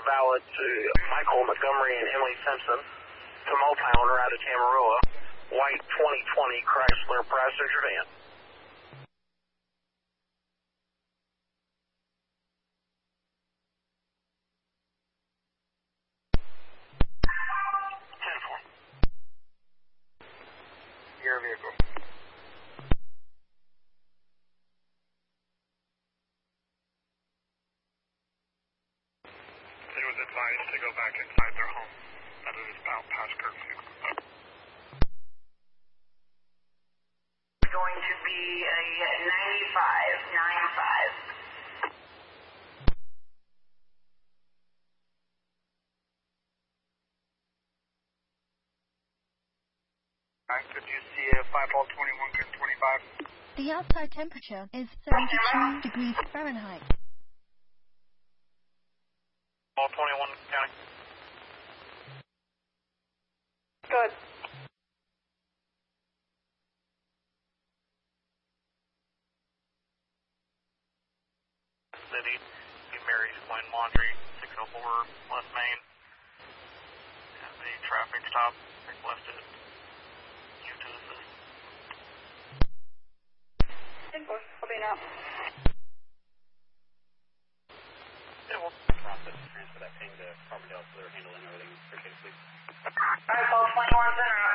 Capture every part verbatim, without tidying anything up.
valid to Michael Montgomery and Emily Simpson, to multi-owner out of Tamaroa, white twenty twenty Chrysler passenger van. ten four. Your vehicle. It was advised to go back inside their home, that it is about past curfew. Going to be a ninety-five, nine-five. Could you see a five ball twenty-one and twenty-five? The outside temperature is seventy-two degrees Fahrenheit. All twenty-one County. Good. City, Saint Mary's, Wayne Laundry, six oh four West Main. And the traffic stop requested due to this. ten four, I'll be now. Yeah, we'll process to transfer that ping to Carbondale so they're handling everything. Appreciate it, please. Alright, call twenty-one center.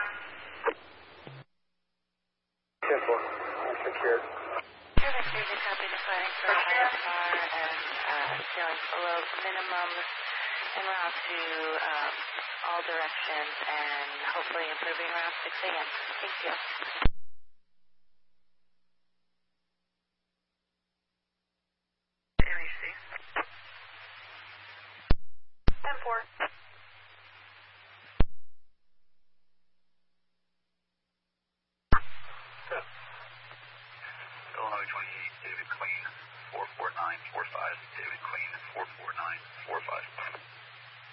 ten four, secured. Service agent copy the flagging for a higher car and uh, sailing below minimum en route to um, all directions and hopefully improving around six a m Thank you. ten four.